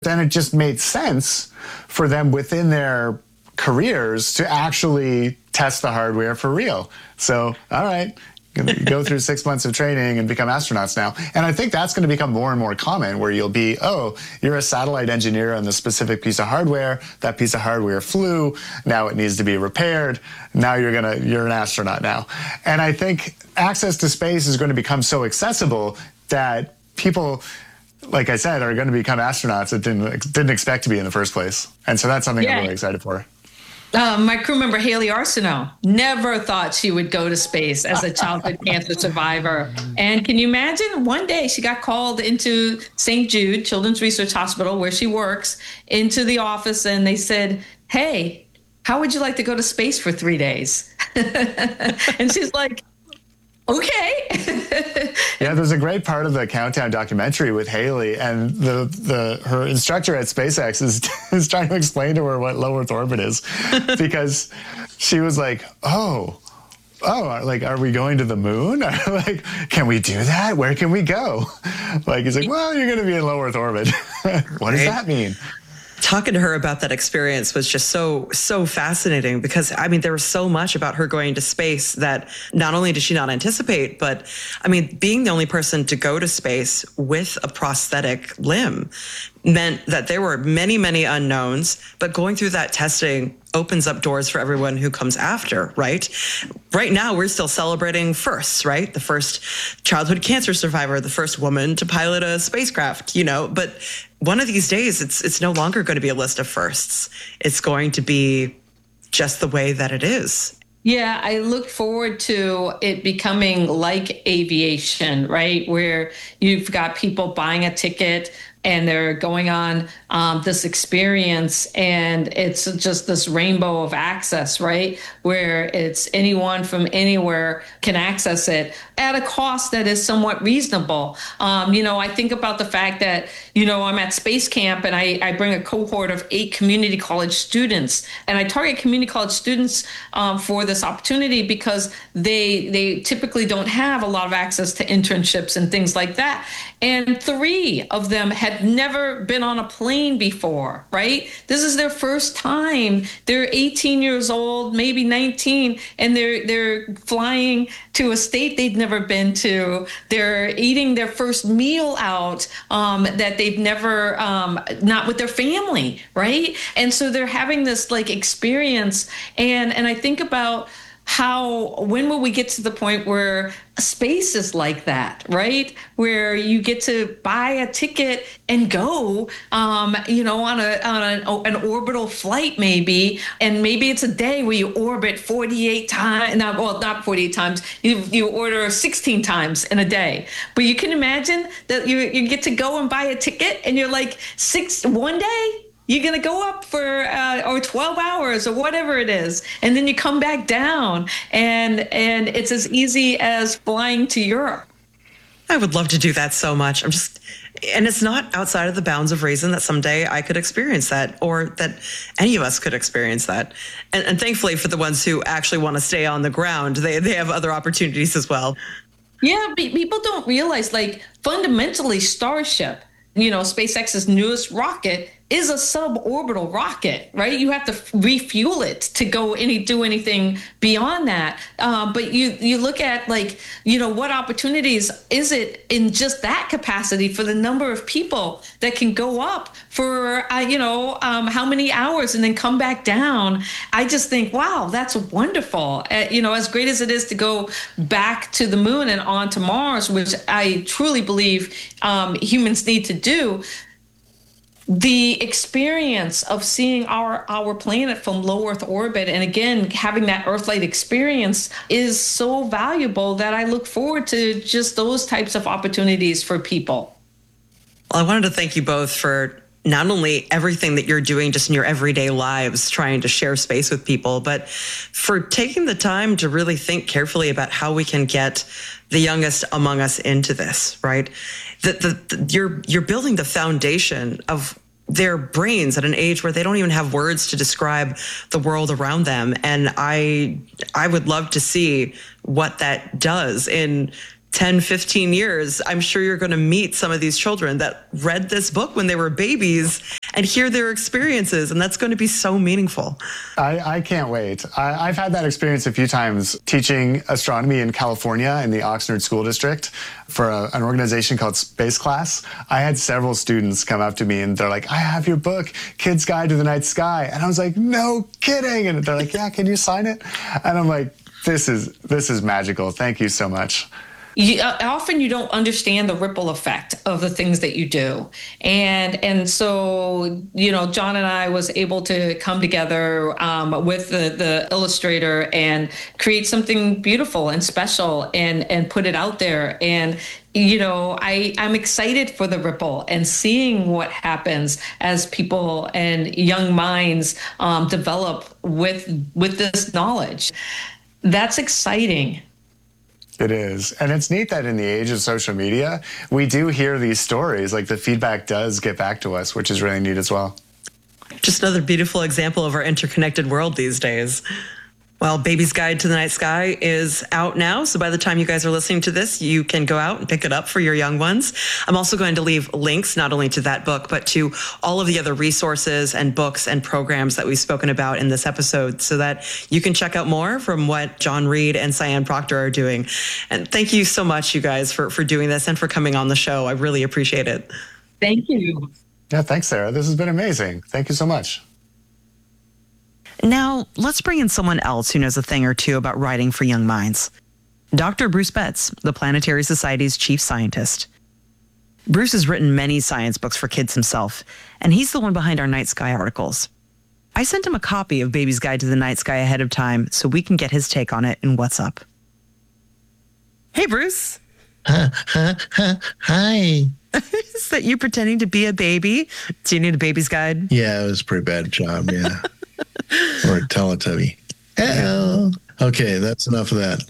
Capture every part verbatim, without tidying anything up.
then it just made sense for them within their careers to actually test the hardware for real. So, all right, go through six months of training and become astronauts now. And I think that's going to become more and more common, where you'll be, oh, you're a satellite engineer on the specific piece of hardware. That piece of hardware flew. Now it needs to be repaired. Now you're going to, you're an astronaut now. And I think access to space is going to become so accessible that people, like I said, are going to become astronauts that didn't, didn't expect to be in the first place. And so that's something yeah. I'm really excited for. Um, my crew member, Haley Arsenault, never thought she would go to space as a childhood cancer survivor. And can you imagine? One day she got called into Saint Jude Children's Research Hospital, where she works, into the office, and they said, hey, how would you like to go to space for three days? And she's like, okay. Yeah, there's a great part of the Countdown documentary with Haley, and the the her instructor at SpaceX is is trying to explain to her what low Earth orbit is, because she was like, oh, oh, like, are we going to the moon? Like, can we do that? Where can we go? Like, he's like, well, you're going to be in low Earth orbit. What does that mean? Talking to her about that experience was just so, so fascinating, because, I mean, there was so much about her going to space that not only did she not anticipate, but, I mean, being the only person to go to space with a prosthetic limb meant that there were many, many unknowns, but going through that testing opens up doors for everyone who comes after, right? Right now, we're still celebrating firsts, right? The first childhood cancer survivor, the first woman to pilot a spacecraft, you know, but one of these days, it's it's no longer going to be a list of firsts. It's going to be just the way that it is. Yeah, I look forward to it becoming like aviation, right? Where you've got people buying a ticket and they're going on um, this experience, and it's just this rainbow of access, right? Where it's anyone from anywhere can access it at a cost that is somewhat reasonable. Um, you know, I think about the fact that, you know, I'm at Space Camp, and I, I bring a cohort of eight community college students, and I target community college students um, for this opportunity because they they typically don't have a lot of access to internships and things like that. And three of them had never been on a plane before, right? This is their first time. They're eighteen years old, maybe nineteen, and they're they're flying to a state they've never been to. They're eating their first meal out um, that they've never, um, not with their family, right? And so they're having this like experience. And, and I think about how, when will we get to the point where space is like that, right? Where you get to buy a ticket and go, um, you know, on a on a, an orbital flight maybe, and maybe it's a day where you orbit forty-eight times, not well, not forty-eight times. You you order sixteen times in a day, but you can imagine that you you get to go and buy a ticket, and you're like six one day. You're going to go up for uh, or twelve hours or whatever it is, and then you come back down, and and it's as easy as flying to Europe. I would love to do that so much. I'm just, and it's not outside of the bounds of reason that someday I could experience that, or that any of us could experience that. And, and thankfully, for the ones who actually want to stay on the ground, they they have other opportunities as well. Yeah, but people don't realize, like, fundamentally, Starship, you know, SpaceX's newest rocket, is a suborbital rocket, right? You have to refuel it to go any do anything beyond that. Uh, but you you look at, like, you know, what opportunities is it in just that capacity for the number of people that can go up for, uh, you know, um, how many hours and then come back down. I just think, wow, that's wonderful. Uh, you know, as great as it is to go back to the moon and on to Mars, which I truly believe um, humans need to do, the experience of seeing our our planet from low Earth orbit, and again, having that Earth-like experience, is so valuable that I look forward to just those types of opportunities for people. Well, I wanted to thank you both for not only everything that you're doing just in your everyday lives, trying to share space with people, but for taking the time to really think carefully about how we can get the youngest among us into this, right? The, the, the, you're you're building the foundation of their brains at an age where they don't even have words to describe the world around them. And I I would love to see what that does in ten, fifteen years. I'm sure you're going to meet some of these children that read this book when they were babies and hear their experiences. And that's going to be so meaningful. I, I can't wait. I, I've had that experience a few times teaching astronomy in California in the Oxnard School District for a, an organization called Space Class. I had several students come up to me and they're like, I have your book, Kid's Guide to the Night Sky. And I was like, no kidding. And they're like, yeah, can you sign it? And I'm like, this is this is magical. Thank you so much. You, uh, often you don't understand the ripple effect of the things that you do. And and so, you know, John and I was able to come together um, with the, the illustrator and create something beautiful and special and, and put it out there. And, you know, I, I'm excited for the ripple and seeing what happens as people and young minds um, develop with with this knowledge. That's exciting. It is. And it's neat that in the age of social media, we do hear these stories. Like the feedback does get back to us, which is really neat as well. Just another beautiful example of our interconnected world these days. Well, Baby's Guide to the Night Sky is out now. So by the time you guys are listening to this, you can go out and pick it up for your young ones. I'm also going to leave links not only to that book, but to all of the other resources and books and programs that we've spoken about in this episode so that you can check out more from what John Reed and Cyanne Proctor are doing. And thank you so much, you guys, for, for doing this and for coming on the show. I really appreciate it. Thank you. Yeah, thanks, Sarah. This has been amazing. Thank you so much. Now, let's bring in someone else who knows a thing or two about writing for young minds. Doctor Bruce Betts, the Planetary Society's chief scientist. Bruce has written many science books for kids himself, and he's the one behind our night sky articles. I sent him a copy of Baby's Guide to the Night Sky ahead of time so we can get his take on it in What's Up. Hey, Bruce. Huh, huh, huh, hi. Is that you pretending to be a baby? Do you need a baby's guide? Yeah, it was a pretty bad job, yeah. Or a Teletubby. Hello. Okay, that's enough of that.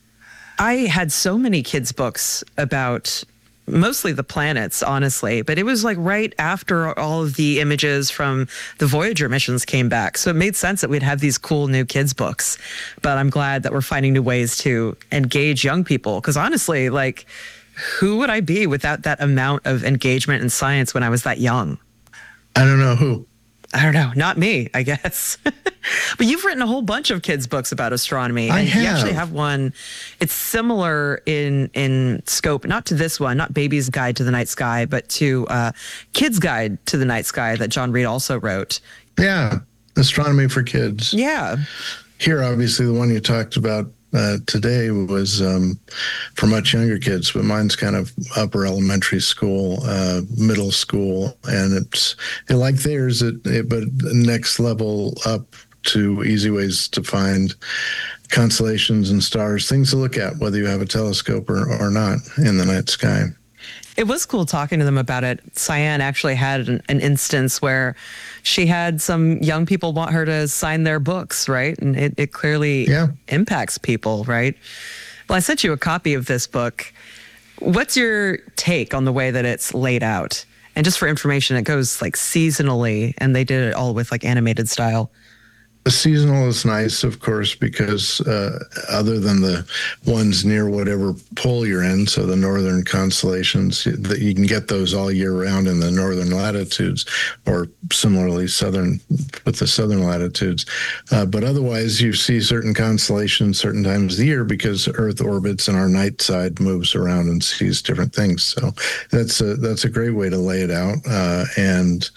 I had so many kids' books about mostly the planets, honestly, but it was like right after all of the images from the Voyager missions came back. So it made sense that we'd have these cool new kids' books. But I'm glad that we're finding new ways to engage young people. Because honestly, like, who would I be without that amount of engagement in science when I was that young? I don't know who. I don't know. Not me, I guess. But you've written a whole bunch of kids' books about astronomy. I and have. You actually have one. It's similar in in scope, not to this one, not Baby's Guide to the Night Sky, but to uh, Kid's Guide to the Night Sky that John Reed also wrote. Yeah, Astronomy for Kids. Yeah. Here, obviously, the one you talked about uh, today was um, for much younger kids, but mine's kind of upper elementary school, uh, middle school, and it's it, like theirs, it, it, but next level up to easy ways to find constellations and stars, things to look at, whether you have a telescope or, or not in the night sky. It was cool talking to them about it. Cyanne actually had an, an instance where she had some young people want her to sign their books, right? And it, it clearly yeah. impacts people, right? Well, I sent you a copy of this book. What's your take on the way that it's laid out? And just for information, it goes like seasonally, and they did it all with like animated style. The seasonal is nice, of course, because uh, other than the ones near whatever pole you're in, so the northern constellations, that you can get those all year round in the northern latitudes, or similarly southern with the southern latitudes. Uh, but otherwise, you see certain constellations certain times of the year because Earth orbits and our night side moves around and sees different things. So that's a that's a great way to lay it out. Uh, and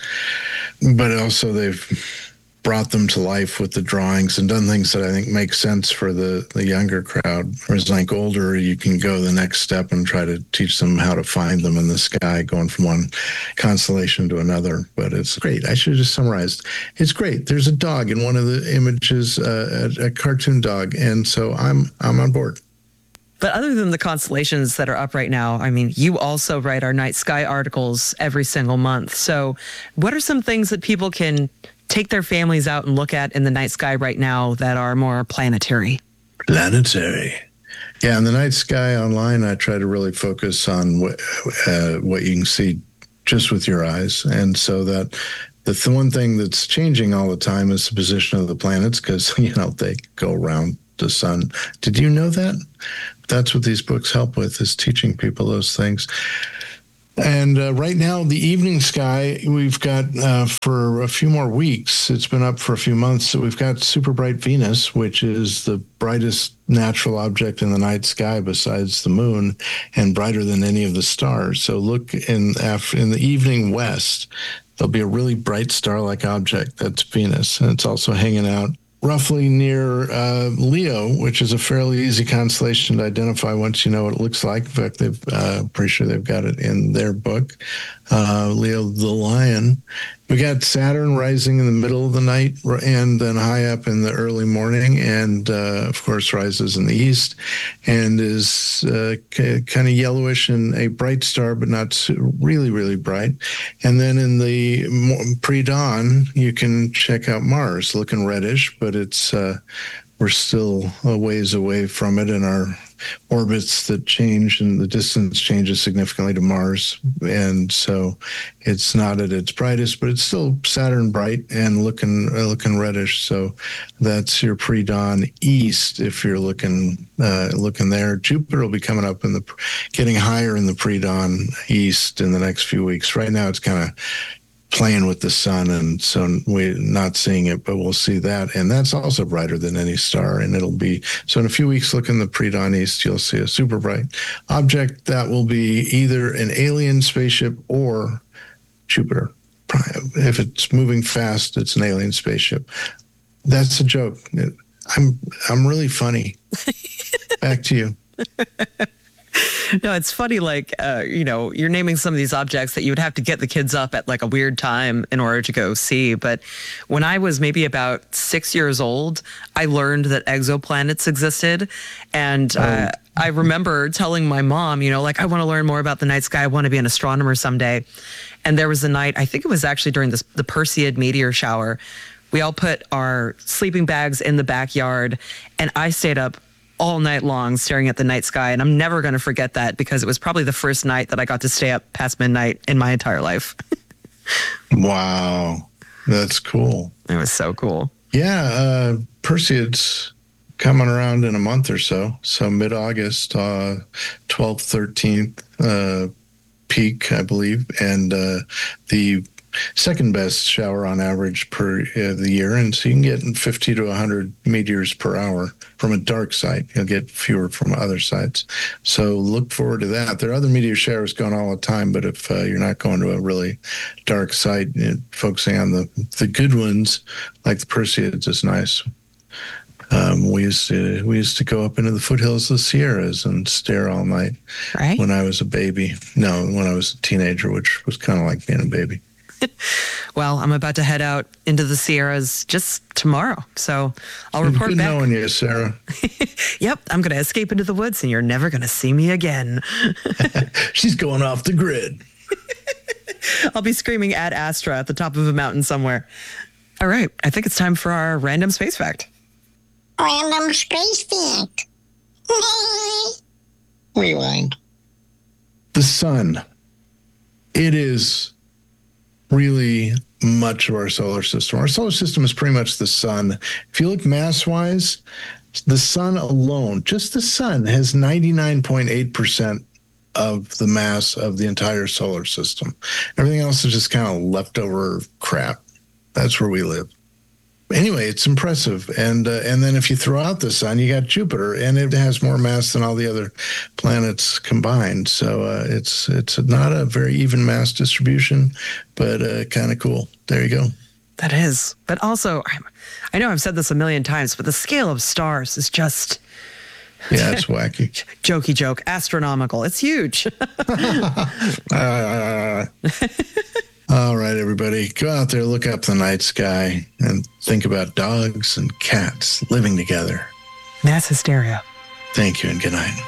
but also they've brought them to life with the drawings and done things that I think make sense for the, the younger crowd. Whereas like older, you can go the next step and try to teach them how to find them in the sky, going from one constellation to another. But it's great. I should have just summarized. It's great. There's a dog in one of the images, uh, a, a cartoon dog. And so I'm I'm on board. But other than the constellations that are up right now, I mean, you also write our night sky articles every single month. So what are some things that people can take their families out and look at in the night sky right now that are more planetary? Planetary. Yeah, in the night sky online, I try to really focus on what, uh, what you can see just with your eyes. And so that the th- one thing that's changing all the time is the position of the planets because, you know, they go around the sun. Did you know that? That's what these books help with, is teaching people those things. And uh, right now, the evening sky, we've got uh, for a few more weeks, it's been up for a few months, so we've got super bright Venus, which is the brightest natural object in the night sky besides the moon, and brighter than any of the stars. So look in, in the evening west, there'll be a really bright star-like object. That's Venus, and it's also hanging out roughly near uh, Leo, which is a fairly easy constellation to identify once you know what it looks like. In fact, they've uh, pretty sure they've got it in their book. Uh, Leo the Lion. We got Saturn rising in the middle of the night and then high up in the early morning, and uh, of course rises in the east and is uh, c- kind of yellowish and a bright star, but not really, really bright. And then in the pre-dawn, you can check out Mars, looking reddish, but it's uh, we're still a ways away from it, and our orbits that change and the distance changes significantly to Mars. And so it's not at its brightest, but it's still Saturn bright and looking uh, looking reddish. So that's your pre-dawn east if you're looking uh, looking there. Jupiter will be coming up in the getting higher in the pre-dawn east in the next few weeks. Right now it's kind of playing with the sun, and so we're not seeing it, but we'll see that. And that's also brighter than any star, and it'll be, so in a few weeks, look in the pre-dawn east, you'll see a super bright object that will be either an alien spaceship or Jupiter. If it's moving fast, it's an alien spaceship. That's a joke. I'm I'm really funny. Back to you. No, it's funny, like, uh, you know, you're naming some of these objects that you would have to get the kids up at like a weird time in order to go see. But when I was maybe about six years old, I learned that exoplanets existed. And uh, I remember telling my mom, you know, like, I want to learn more about the night sky. I want to be an astronomer someday. And there was a night, I think it was actually during this, the Perseid meteor shower. We all put our sleeping bags in the backyard, and I stayed up all night long staring at the night sky. And I'm never going to forget that, because it was probably the first night that I got to stay up past midnight in my entire life. Wow. That's cool. It was so cool. Yeah. Uh, Perseid's coming around in a month or so. So mid-August, uh, twelfth, thirteenth uh, peak, I believe. And uh, the second best shower on average per uh, the year. And so you can get fifty to one hundred meteors per hour from a dark site. You'll get fewer from other sites. So look forward to that. There are other meteor showers going all the time, but if uh, you're not going to a really dark site, you know, focusing on the, the good ones, like the Perseids, is nice. Um, we used to we used to go up into the foothills of the Sierras and stare all night. Right. When I was a baby. No, when I was a teenager, which was kind of like being a baby. Well, I'm about to head out into the Sierras just tomorrow, so I'll report Good back. knowing you, Sarah. Yep, I'm going to escape into the woods, and you're never going to see me again. She's going off the grid. I'll be screaming at Astra at the top of a mountain somewhere. All right, I think it's time for our random space fact. Random space fact. Rewind. The sun. It is really much of our solar system. Our solar system is pretty much the sun. If you look mass-wise, the sun alone, just the sun, has ninety-nine point eight percent of the mass of the entire solar system. Everything else is just kind of leftover crap. That's where we live. Anyway, it's impressive. And uh, and then if you throw out the sun, you got Jupiter, and it has more mass than all the other planets combined. So uh, it's it's not a very even mass distribution, but uh, kind of cool. There you go. That is. But also, I'm, I know I've said this a million times, but the scale of stars is just... Yeah, it's wacky. Jokey joke. Astronomical. It's huge. uh, All right, everybody, go out there, look up the night sky, and think about dogs and cats living together. Mass hysteria. Thank you, and good night.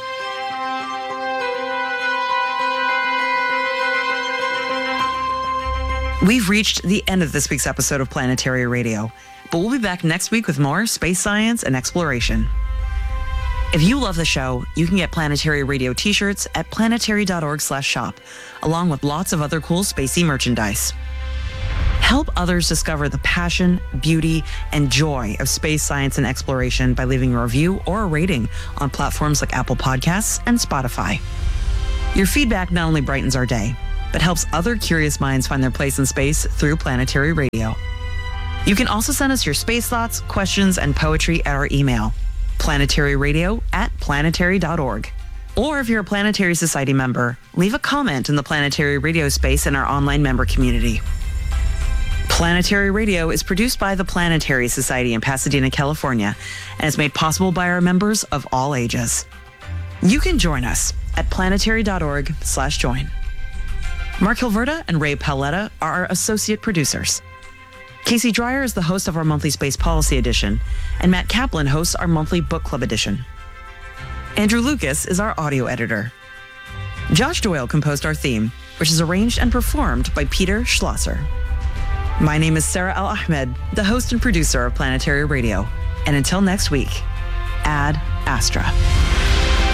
We've reached the end of this week's episode of Planetary Radio, but we'll be back next week with more space science and exploration. If you love the show, you can get Planetary Radio t-shirts at planetary.org slash shop, along with lots of other cool spacey merchandise. Help others discover the passion, beauty, and joy of space science and exploration by leaving a review or a rating on platforms like Apple Podcasts and Spotify. Your feedback not only brightens our day, but helps other curious minds find their place in space through Planetary Radio. You can also send us your space thoughts, questions, and poetry at our email, planetaryradio at planetary dot org. Or if you're a Planetary Society member, leave a comment in the Planetary Radio space in our online member community. Planetary Radio is produced by the Planetary Society in Pasadena, California, and is made possible by our members of all ages. You can join us at planetary dot org slash join. Mark Hilverda and Ray Paletta are our associate producers. Casey Dreyer is the host of our monthly Space Policy Edition, and Matt Kaplan hosts our monthly Book Club Edition. Andrew Lucas is our audio editor. Josh Doyle composed our theme, which is arranged and performed by Peter Schlosser. My name is Sarah Al-Ahmed, the host and producer of Planetary Radio. And until next week, Ad Astra.